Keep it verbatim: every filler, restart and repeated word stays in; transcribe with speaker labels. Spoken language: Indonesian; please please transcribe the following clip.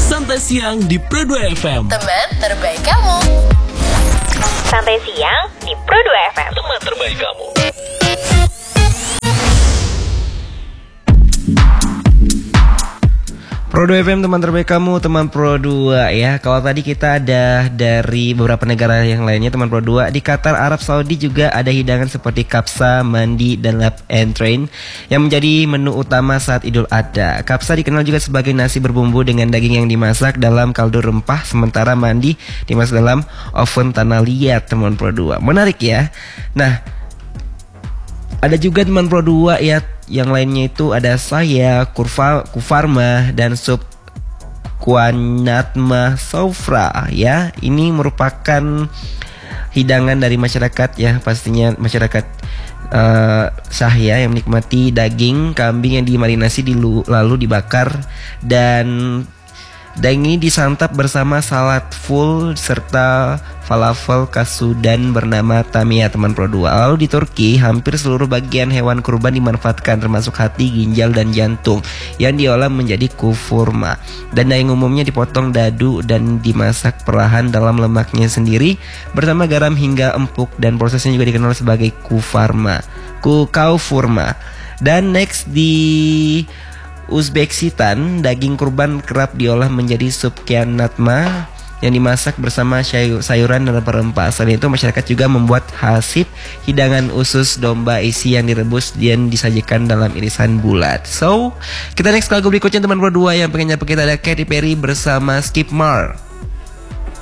Speaker 1: Santai Siang di Pro dua F M.
Speaker 2: Teman terbaik kamu. Santai Siang di Pro dua F M.
Speaker 1: Teman terbaik kamu.
Speaker 3: Pro dua F M, teman terbaik kamu, teman Pro dua ya. Kalau tadi kita ada dari beberapa negara yang lainnya, teman Pro dua. Di Qatar, Arab Saudi juga ada hidangan seperti kapsa, mandi, dan lap and train yang menjadi menu utama saat Idul Adha. Kapsa dikenal juga sebagai nasi berbumbu dengan daging yang dimasak dalam kaldu rempah, sementara mandi dimasak dalam oven tanah liat, teman Pro dua. Menarik ya. Nah, ada juga teman Pro dua ya, yang lainnya itu ada saya, kurva, kufarma, dan sup kuanatma sofra ya. Ini merupakan hidangan dari masyarakat ya, pastinya masyarakat uh, Syahya yang menikmati daging kambing yang dimarinasi dilu, lalu dibakar, dan daging ini disantap bersama salad full serta falafel kasudan bernama tamia, teman Pro dua. Lalu di Turki, hampir seluruh bagian hewan kurban dimanfaatkan termasuk hati, ginjal, dan jantung yang diolah menjadi kufurma. Dan daging umumnya dipotong dadu dan dimasak perlahan dalam lemaknya sendiri bersama garam hingga empuk, dan prosesnya juga dikenal sebagai kufarma, kukaufurma. Dan next di Uzbekistan, daging kurban kerap diolah menjadi sup kianatma yang dimasak bersama sayuran dan rempah-rempah. Selain itu, masyarakat juga membuat hasib, hidangan usus domba isi yang direbus dan disajikan dalam irisan bulat. So, kita next lagu berikutnya, teman Pro dua yang pengen nyapa kita ada Katy Perry bersama Skip Mar.